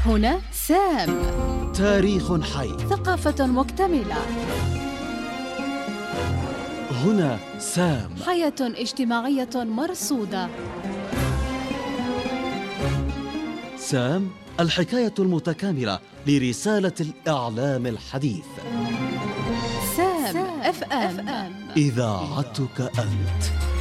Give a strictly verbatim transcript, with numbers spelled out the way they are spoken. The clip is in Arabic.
هنا سام. تاريخ حي. ثقافة مكتملة. هنا سام. حياة اجتماعية مرصودة. سام، الحكاية المتكاملة لرسالة الإعلام الحديث. سام, سام. اف ام. إذاعتك أنت.